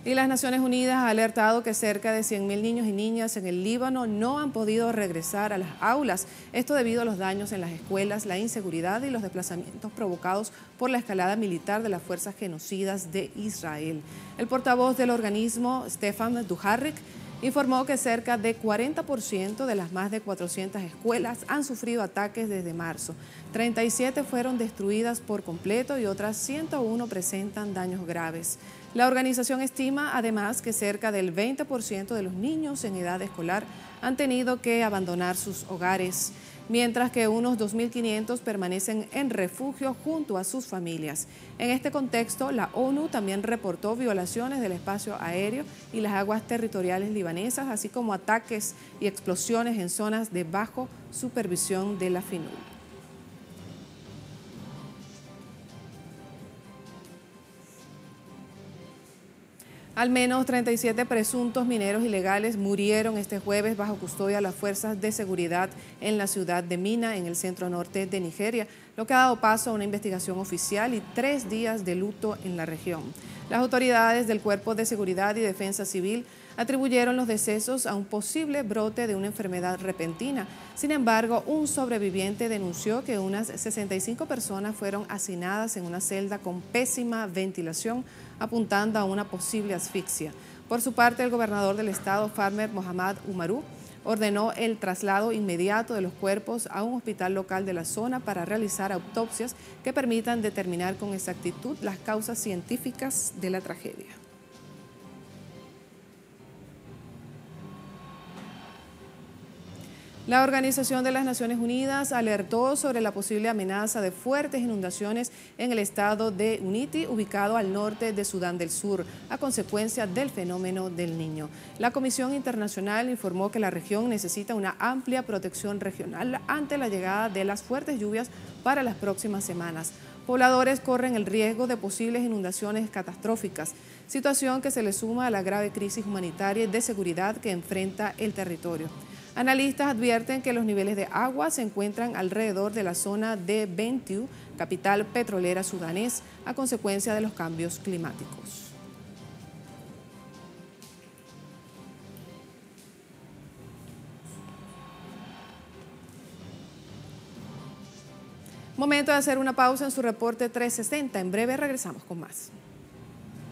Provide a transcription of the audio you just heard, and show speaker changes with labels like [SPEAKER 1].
[SPEAKER 1] Y las Naciones Unidas ha alertado que cerca de 100.000 niños y niñas en el Líbano no han podido regresar a las aulas. Esto debido a los daños en las escuelas, la inseguridad y los desplazamientos provocados por la escalada militar de las fuerzas genocidas de Israel. El portavoz del organismo, Stefan Dujarric, informó que cerca de 40% de las más de 400 escuelas han sufrido ataques desde marzo. 37 fueron destruidas por completo y otras 101 presentan daños graves. La organización estima además que cerca del 20% de los niños en edad escolar han tenido que abandonar sus hogares, mientras que unos 2.500 permanecen en refugio junto a sus familias. En este contexto, la ONU también reportó violaciones del espacio aéreo y las aguas territoriales libanesas, así como ataques y explosiones en zonas de bajo supervisión de la FINUL. Al menos 37 presuntos mineros ilegales murieron este jueves bajo custodia de las fuerzas de seguridad en la ciudad de Mina, en el centro norte de Nigeria, lo que ha dado paso a una investigación oficial y 3 días de luto en la región. Las autoridades del Cuerpo de Seguridad y Defensa Civil atribuyeron los decesos a un posible brote de una enfermedad repentina. Sin embargo, un sobreviviente denunció que unas 65 personas fueron hacinadas en una celda con pésima ventilación, apuntando a una posible asfixia. Por su parte, el gobernador del estado, Farmer Mohamed Umaru, ordenó el traslado inmediato de los cuerpos a un hospital local de la zona para realizar autopsias que permitan determinar con exactitud las causas científicas de la tragedia. La Organización de las Naciones Unidas alertó sobre la posible amenaza de fuertes inundaciones en el estado de Unity, ubicado al norte de Sudán del Sur, a consecuencia del fenómeno del Niño. La Comisión Internacional informó que la región necesita una amplia protección regional ante la llegada de las fuertes lluvias para las próximas semanas. Pobladores corren el riesgo de posibles inundaciones catastróficas, situación que se le suma a la grave crisis humanitaria y de seguridad que enfrenta el territorio. Analistas advierten que los niveles de agua se encuentran alrededor de la zona de Bentiu, capital petrolera sudanés, a consecuencia de los cambios climáticos. Momento de hacer una pausa en su reporte 360. En breve regresamos con más.